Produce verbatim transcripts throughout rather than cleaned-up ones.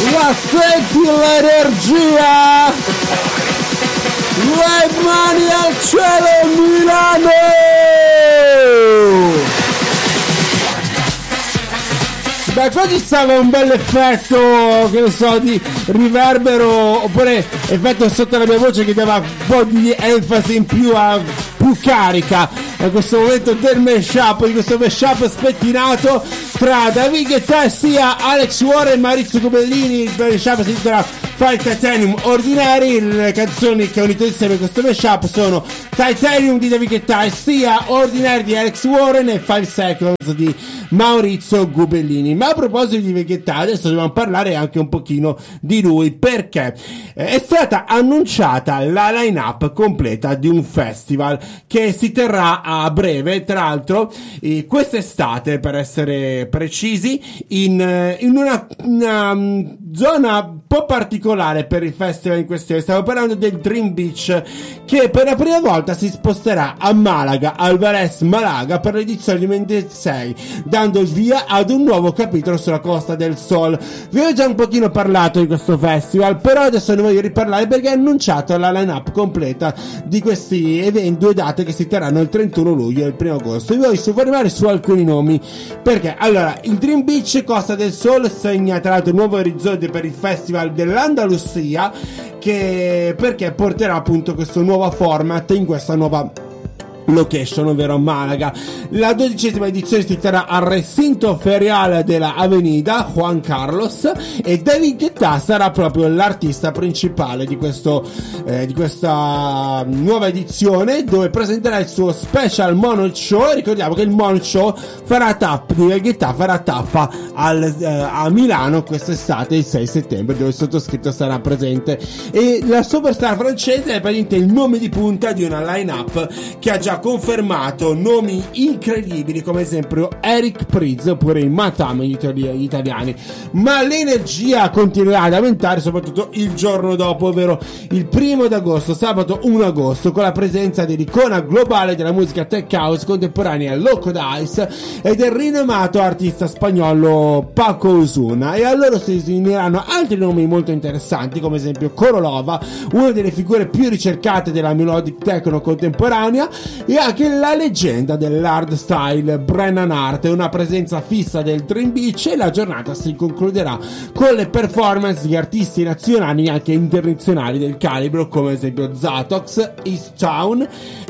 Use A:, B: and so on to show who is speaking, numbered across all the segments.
A: La senti l'energia? Le mani al cielo Milano! Beh, qua ci stava un bel effetto, che ne so, di riverbero, oppure effetto sotto la mia voce che dava un po' di enfasi in più, a più carica a questo momento del mashup, di questo mashup spettinato tra David Guetta e sia Alex Warren e Maurizio Gubellini. Il mashup si intitola Five Titanium Ordinary. Le canzoni che ho unito insieme in questo mashup sono Titanium di David Guetta e sia Ordinary di Alex Warren e Five Seconds di Maurizio Gubellini. Ma a proposito di David Guetta, adesso dobbiamo parlare anche un pochino di lui, perché è stata annunciata la line-up completa di un festival che si terrà a breve, tra l'altro eh, quest'estate, per essere precisi, in, in una, una um, zona un po' particolare per il festival in questione. Stiamo parlando del Dream Beach, che per la prima volta si sposterà a Malaga, Alvarez Malaga, per l'edizione di ventisei, dando il via ad un nuovo capitolo sulla Costa del Sol. Vi ho già un pochino parlato di questo festival, però adesso ne voglio riparlare perché è annunciato la line-up completa di questi eventi, due date che si terranno il trentuno luglio e il primo agosto. Vi voglio soffermare su alcuni nomi, perché allora il Dream Beach Costa del Sol segna tra l'altro un nuovo orizzonte per il festival dell'Andalusia, che perché porterà appunto questo nuovo format in questa nuova location, ovvero Malaga. La dodicesima edizione si terrà al recinto feriale della Avenida Juan Carlos e David Guetta sarà proprio l'artista principale di questo eh, di questa nuova edizione, dove presenterà il suo special Mono Show. Ricordiamo che il Mono Show farà tappa, David Guetta farà tappa al, eh, a Milano quest'estate, il sei settembre, dove il sottoscritto sarà presente. E la superstar francese è praticamente il nome di punta di una line-up che ha già confermato nomi incredibili come esempio Eric Prydz oppure i Matam, gli italiani. Ma l'energia continuerà ad aumentare soprattutto il giorno dopo, ovvero il primo d'agosto, sabato primo agosto, con la presenza dell'icona globale della musica tech house contemporanea Loco Dice e del rinomato artista spagnolo Paco Osuna. E a loro si uniranno altri nomi molto interessanti come esempio Korolova, una delle figure più ricercate della melodic techno contemporanea, e anche la leggenda dell'hard style Brennan Hart. Una presenza fissa del Dream Beach, e la giornata si concluderà con le performance di artisti nazionali e anche internazionali del calibro come ad esempio Zatox, East Town,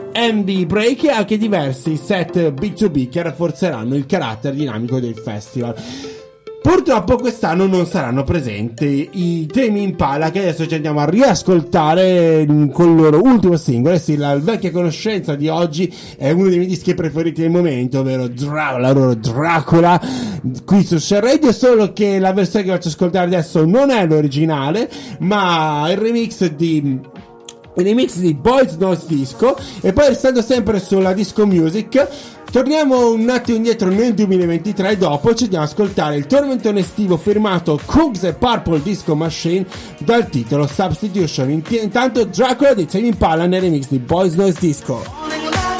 A: M D Break e anche diversi set B due B che rafforzeranno il carattere dinamico del festival. Purtroppo quest'anno non saranno presenti i Tame Impala, che adesso ci andiamo a riascoltare con il loro ultimo singolo. E sì, la vecchia conoscenza di oggi è uno dei miei dischi preferiti del momento, ovvero Dra- la loro Dracula qui su Share Radio, solo che la versione che faccio ascoltare adesso non è l'originale, ma il remix di il remix di Boys Noise Disco. E poi, restando sempre sulla disco music, torniamo un attimo indietro nel duemilaventitré e dopo ci andiamo ad ascoltare il tormentone estivo firmato Cooks e Purple Disco Machine dal titolo Substitution. Intanto Dracula di Tame Impala nel remix di Boys Noise Disco.